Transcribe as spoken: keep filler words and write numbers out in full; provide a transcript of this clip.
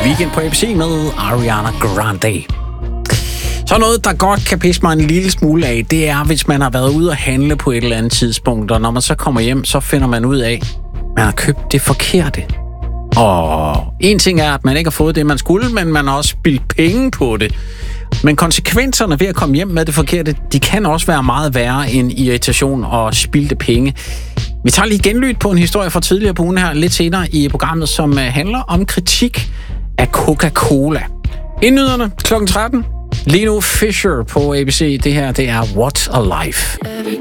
Weekend på A B C med Ariana Grande. Så noget, der godt kan pisse mig en lille smule af, det er, hvis man har været ude og handle på et eller andet tidspunkt, og når man så kommer hjem, så finder man ud af, at man har købt det forkerte. Og en ting er, at man ikke har fået det, man skulle, men man har også spildt penge på det. Men konsekvenserne ved at komme hjem med det forkerte, de kan også være meget værre end irritation og spildte penge. Vi tager lige genlyd på en historie fra tidligere på ugen her, lidt senere i programmet, som handler om kritik af Coca-Cola. Indnyderne klokken tretten. Lige nu Fisher på A B C. Det her, det er What a Life.